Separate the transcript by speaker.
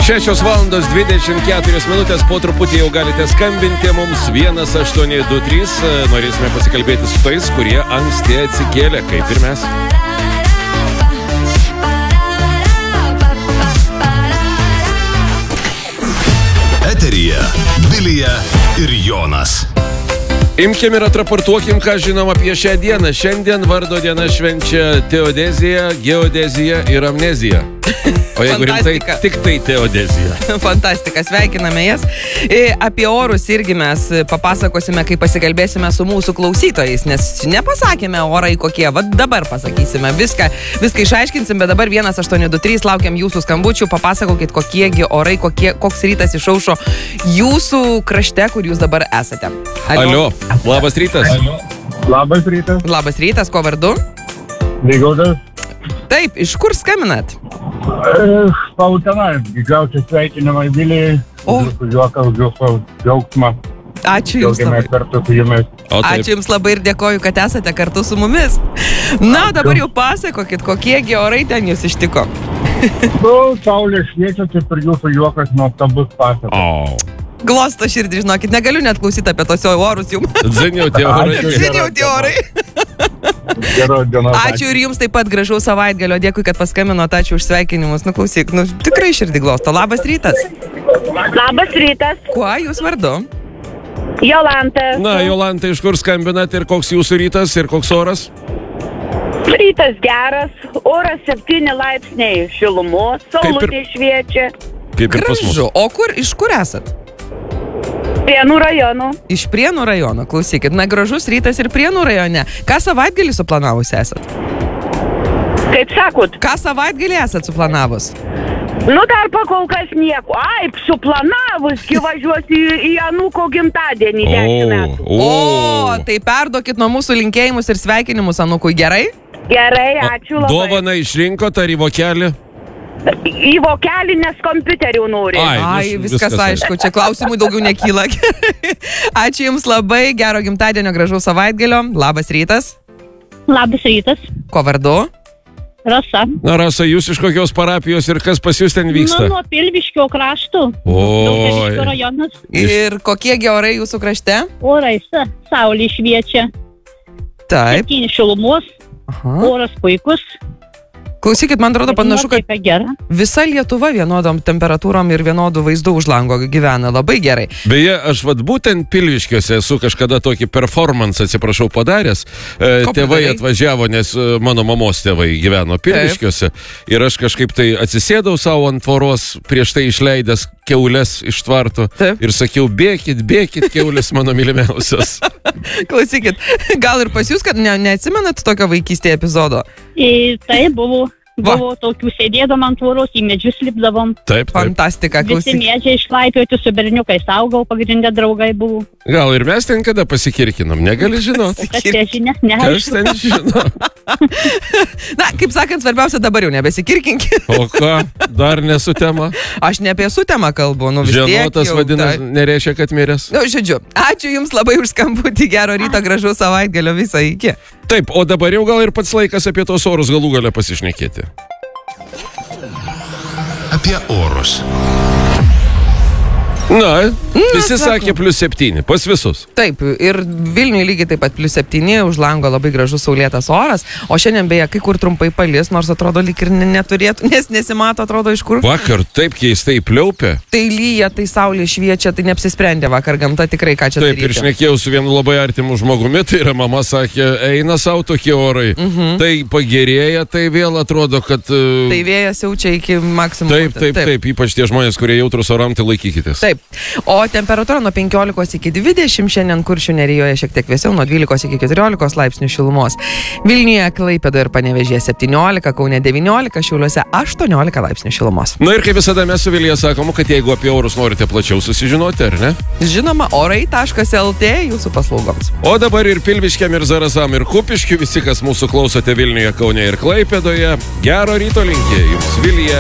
Speaker 1: 6:24 po truputį jau galite skambinti mums 1823. Norėsime pasikalbėti su tais, kurie anksti atsikėlė, kaip ir mes.
Speaker 2: Eteryje Vilija ir Jonas.
Speaker 1: Imkim ir atraportuokim, ką žinom apie šią dieną. Šiandien vardo diena švenčia teodezija, geodezija ir amnezija. O jeigu rimtai, tik tai teodezija.
Speaker 3: Fantastika, sveikiname jas. Apie orus irgi mes papasakosime, kai pasikalbėsime su mūsų klausytojais, nes nepasakėme orai kokie, va dabar pasakysime. Viską išaiškinsim, bet dabar 1823, laukiam jūsų skambučių, papasakokit kokiegi orai, koks rytas išaušo jūsų krašte, kur jūs dabar esate.
Speaker 1: Alio, labas rytas.
Speaker 4: Alio. Labas rytas.
Speaker 3: Labas rytas, ko vardu?
Speaker 4: Vygaudas.
Speaker 3: Taip, iš kur skambinat?
Speaker 4: Pautenai, didžiausias sveikinimai Vilijai. Jūsų juokas, jūsų džiaugsmą.
Speaker 3: Ačiū jums labai.
Speaker 4: Kartu su jumis.
Speaker 3: Ačiū jums labai ir dėkoju, kad esate kartu su mumis. Na, dabar jau pasakokit, kokiegi orai ten jūs ištiko.
Speaker 4: Saulė šviečia, kaip ir jūsų juokas nuostabus pasakas.
Speaker 3: Glosto širdį, žinokit, negaliu net klausyti apie tos orus jums.
Speaker 1: Ziniau tie orai.
Speaker 3: Ačiū ir jums taip pat gražaus savaitgalio. Dėkui, kad paskambinot, ačiū už sveikinimus. Nu, klausyk, tikrai širdį glosto. Labas rytas.
Speaker 5: Labas rytas.
Speaker 3: Kuo jūs vardu?
Speaker 5: Jolanta.
Speaker 1: Na, Jolanta, iš kur skambinat ir koks jūsų rytas ir koks oras?
Speaker 5: Rytas geras, oras 7 laipsniai šilumos, saulutė šviečia.
Speaker 1: Kaip ir pas mus.
Speaker 3: Gražu. O iš kur esat?
Speaker 5: Prienų rajono.
Speaker 3: Iš Prienų rajono, klausykit. Na, gražus rytas ir Prienų rajone. Ką savaitgalį suplanavusi esat?
Speaker 5: Kaip sakot?
Speaker 3: Ką savaitgalį esat suplanavus?
Speaker 5: Nu, dar pakol kas nieko. Ai, suplanavus, kai važiuosi į anūko gimtadienį 10 metų.
Speaker 3: O, tai perduokit nuo mūsų linkėjimus ir sveikinimus anūkui, gerai?
Speaker 5: Gerai, ačiū labai.
Speaker 1: Dovaną išrinkot ar į vokelį?
Speaker 5: Į vokelį, nes kompiuterių nori.
Speaker 3: Ai, viskas aišku, čia klausimų daugiau nekyla. Ačiū jums labai, gero gimtadienio, gražaus savaitgalio. Labas rytas.
Speaker 6: Labas rytas.
Speaker 3: Ko vardu?
Speaker 6: Rasa.
Speaker 1: Na, Rasa, jūs iš kokios parapijos ir kas pas jūs ten vyksta?
Speaker 6: Nuo Pilviškio krašto. Daugeliškio rajonas.
Speaker 3: Ir kokiegi orai jūsų krašte?
Speaker 6: Orai, saulė šviečia.
Speaker 3: Taip.
Speaker 6: 7 šilumos. Oras puikus.
Speaker 3: Klausykit, man atrodo panašu, kad visa Lietuva vienodom temperatūrom ir vienodų vaizdų už lango gyvena. Labai gerai.
Speaker 1: Beje, aš būtent Pilviškiuose esu kažkada tokį performance, atsiprašau, padaręs. Tėvai atvažiavo, nes mano mamos tėvai gyveno Pilviškiuose. Ir aš kažkaip tai atsisėdau savo ant tvoros, prieš tai išleidęs kiaulės iš tvarto. Ir sakiau, bėkit, kiaulės mano mylimiausios.
Speaker 3: Klausykit, gal ir pas jūs, kad neatsimenat tokio vaikystėje epizodo?
Speaker 6: Tai buvo tokių sėdėdom ant tvoros, į medžius lipdavom.
Speaker 1: Taip.
Speaker 3: Fantastika, klausykit.
Speaker 6: Visi medžiai išlaipioti su berniukais augau, pagrindę draugai buvo.
Speaker 1: Gal ir mes ten kada pasikirkinom, negali žinot.
Speaker 6: Kas ten žino,
Speaker 1: Kas ten žino.
Speaker 3: Na, kaip sakant, svarbiausia dabar jau nebesikirkinkit.
Speaker 1: O ką, dar nesu tema?
Speaker 3: Aš ne apie sutemą kalbu, nu vis tiek.
Speaker 1: Žinotas vadina, nereiškia, kad miręs.
Speaker 3: Nu, žodžiu, ačiū jums labai už skambutį, gero ryto, gražaus savaitgalio, visą iki.
Speaker 1: Taip, o dabar jau gal ir pats laikas apie tos orus galų gale pasišnekėti.
Speaker 2: Apie orus.
Speaker 1: Na, visi sakė +7, pas visus.
Speaker 3: Taip, ir Vilniuje lygiai taip pat +7, už lango labai gražus saulėtas oras, o šiandien beje kai kur trumpai palis, nors atrodo lyg ir neturėtų, nes nesimato, atrodo iš kur.
Speaker 1: Vakar taip keistai pliaupė.
Speaker 3: Tai lyja, tai saulė šviečia, tai neapsisprendė vakar gamta tikrai, ką čia daryti.
Speaker 1: Taip, ir šnekėjau su vienu labai artimu žmogumi, tai yra mama sakė, eina savo tokie orai. Tai pagerėja, tai vėl atrodo, kad...
Speaker 3: Tai vėjas jaučia iki maksimumo.
Speaker 1: Taip, ypač tie žmonės, kurie jautrus oram, tai laikykitės.
Speaker 3: Taip. O temperatūra nuo 15 iki 20, šiandien Kuršių Nerijoje šiek tiek vėsiau, nuo 12 iki 14 laipsnių šilumos. Vilniuje, Klaipėdoje ir Panevėžyje 17, Kaune 19, Šiauliuose 18 laipsnių šilumos.
Speaker 1: Na ir kaip visada mes su Vilija sakom, kad jeigu apie orus norite plačiau susižinoti, ar ne?
Speaker 3: Žinoma, orai.lt jūsų paslaugoms.
Speaker 1: O dabar ir Pilviškiam, ir Zarasam, ir Kupiškiu, visi, kas mūsų klausote Vilniuje, Kaune ir Klaipėdoje, gero ryto linkė jums Vilija